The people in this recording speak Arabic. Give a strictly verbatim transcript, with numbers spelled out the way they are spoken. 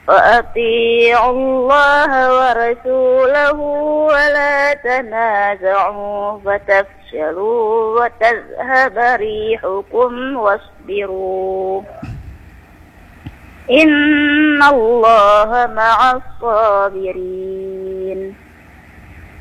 وأطيعوا الله ورسوله ولا تنازعوا فتفشلوا وتذهب ريحكم واصبروا إن الله مع الصابرين.